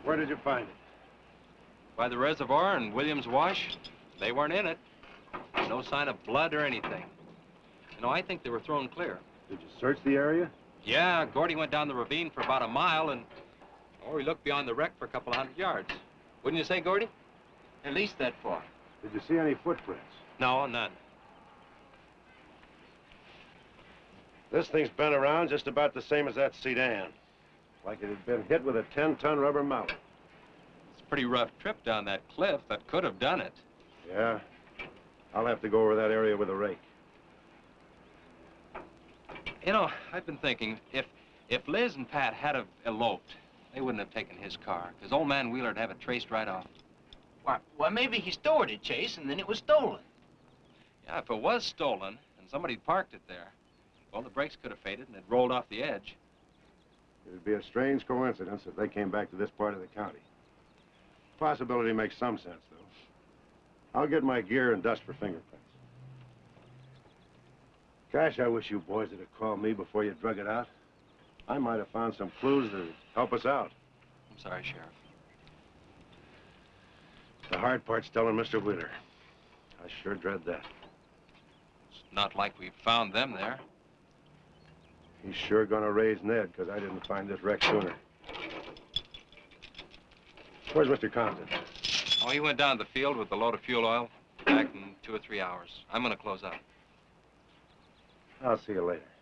Where did you find it? By the reservoir in Williams Wash. They weren't in it. No sign of blood or anything. You know, I think they were thrown clear. Did you search the area? Yeah, Gordy went down the ravine for about a mile and... Oh, he looked beyond the wreck for a couple of 100 yards. Wouldn't you say, Gordy? At least that far. Did you see any footprints? No, none. This thing's been around just about the same as that sedan. Like it had been hit with a 10-ton rubber mallet. It's a pretty rough trip down that cliff. That could have done it. Yeah. I'll have to go over that area with a rake. You know, I've been thinking, if Liz and Pat had have eloped, they wouldn't have taken his car, because old man Wheeler'd have it traced right off. Why, maybe he stored it, Chase, and then it was stolen. Yeah, if it was stolen, and somebody parked it there, well, the brakes could have faded and it rolled off the edge. It'd be a strange coincidence if they came back to this part of the county. Possibility makes some sense, though. I'll get my gear and dust for fingerprints. Gosh, I wish you boys would have called me before you drug it out. I might have found some clues that would help us out. I'm sorry, Sheriff. The hard part's telling Mr. Wheeler. I sure dread that. It's not like we found them there. He's sure gonna raise Ned, because I didn't find this wreck sooner. Where's Mr. Compton? Oh, he went down to the field with a load of fuel oil. Back in 2 or 3 hours. I'm gonna close up. I'll see you later.